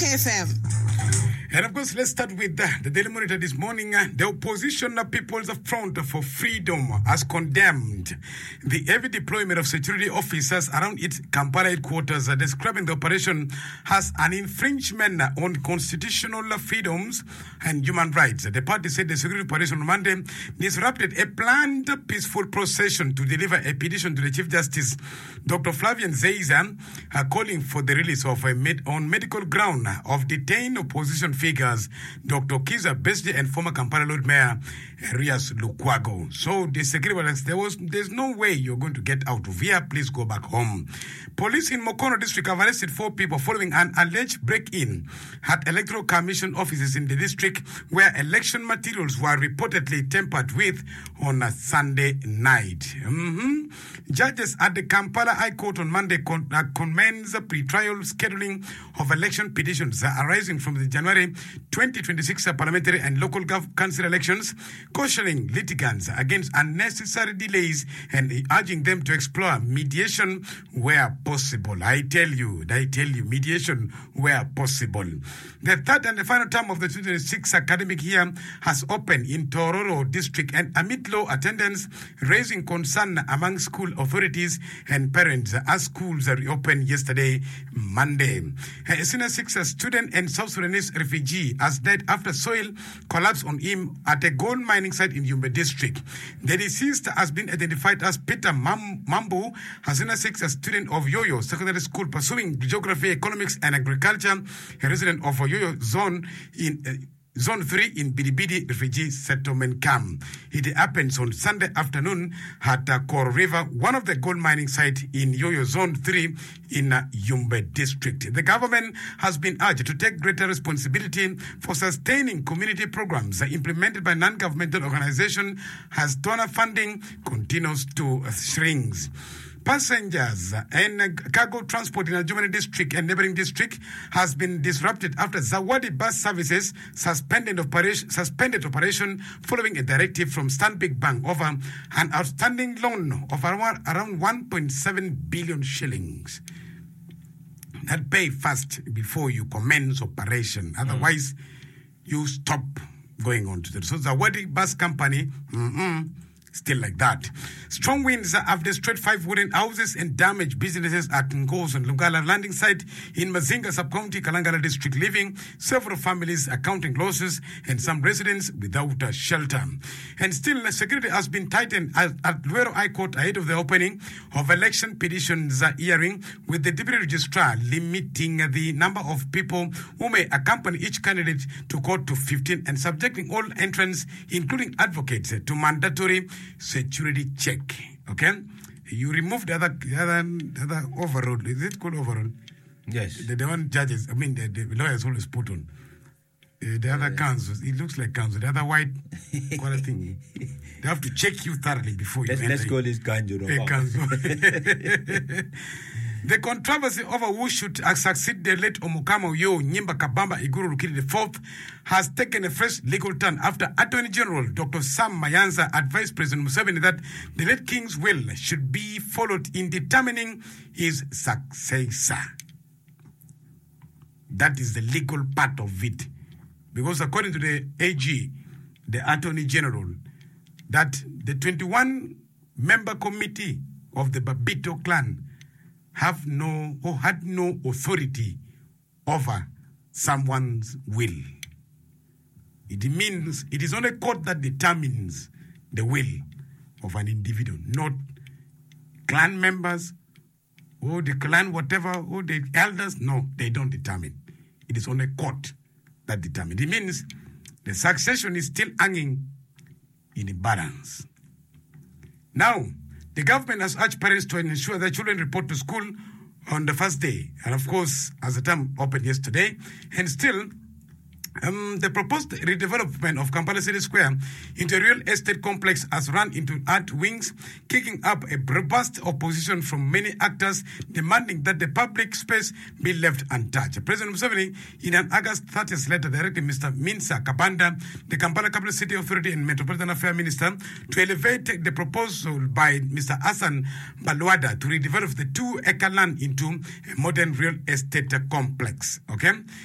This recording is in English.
KFM. And of course, let's start with the Daily Monitor this morning. The opposition People's Front for Freedom has condemned the heavy deployment of security officers around its Kampala headquarters, describing the operation as an infringement on constitutional freedoms and human rights. The party said the security operation on Monday disrupted a planned peaceful procession to deliver a petition to the Chief Justice, Dr. Flavian Zeiza, calling for the release of on medical ground of detained opposition figures, Dr. Kiza Besje and former Kampala Lord Mayor Rias Lukwago. So the security was there's no way you're going to get out of here. Please go back home. Police in Mokono district have arrested 4 people following an alleged break-in at Electoral Commission offices in the district where election materials were reportedly tampered with on a Sunday night. Judges at the Kampala High Court on Monday commenced pre-trial scheduling of election petitions arising from the January 2026 parliamentary and local council elections, cautioning litigants against unnecessary delays and urging them to explore mediation where possible. I tell you, mediation where possible. The third and the final term of the 2026 academic year has opened in Tororo district, and amid low attendance, raising concern among school authorities and parents as schools reopened yesterday, Monday. A senior 6 student and South Sudanese refugee has died after soil collapsed on him at a gold mining site in Yumbe district. The deceased has been identified as Peter Mambu, a senior 6 student of Yoyo Secondary School pursuing geography, economics and agriculture, a resident of Yoyo Zone in Zone 3 in Bidibidi Refugee Settlement Camp. It happens on Sunday afternoon at Kor River, one of the gold mining sites in Yoyo Zone 3 in Yumbe District. The government has been urged to take greater responsibility for sustaining community programs implemented by non-governmental organizations as donor funding continues to shrink. Passengers and cargo transport in Adjumani district and neighboring district has been disrupted after Zawadi bus services suspended operation following a directive from Stanbic Bank over an outstanding loan of around 1.7 billion shillings. That pay fast before you commence operation. Otherwise, you stop going on to that. So Zawadi bus company, still like that. Strong winds have destroyed 5 wooden houses and damaged businesses at Ngos and Lugala landing site in Mazinga sub-county, Kalangala district, leaving several families accounting losses and some residents without a shelter. And still, security has been tightened at Luero High Court ahead of the opening of election petitions hearing, with the deputy registrar limiting the number of people who may accompany each candidate to court to 15 and subjecting all entrants, including advocates, to mandatory security check. Okay, you remove the other overall. Is it called overall? Yes. The one judges, the lawyers always put on. The other councils, it looks like council. The other white thing. They have to check you thoroughly before you enter. Let's call this council. The controversy over who should succeed the late Omukama Yo Nyimba Kabamba Iguru Rukiri IV has taken a fresh legal turn after Attorney General Dr. Sam Mayanza advised President Museveni that the late king's will should be followed in determining his successor. That is the legal part of it. Because according to the AG, the Attorney General, that the 21-member committee of the Babito clan had no authority over someone's will. It means it is only court that determines the will of an individual, not clan members or the clan whatever or the elders. No, they don't determine. It is only court that determines. It means the succession is still hanging in the balance. Now, the government has urged parents to ensure that children report to school on the first day. And of course, as the term opened yesterday, and still, the proposed redevelopment of Kampala City Square into a real estate complex has run into art wings, kicking up a robust opposition from many actors demanding that the public space be left untouched. President Museveni, in an August 30th letter, directed Mr. Minsa Kabanda, the Kampala Capital City Authority and Metropolitan Affairs Minister, to elevate the proposal by Mr. Hassan Balwada to redevelop the 2-acre land into a modern real estate complex. Okay?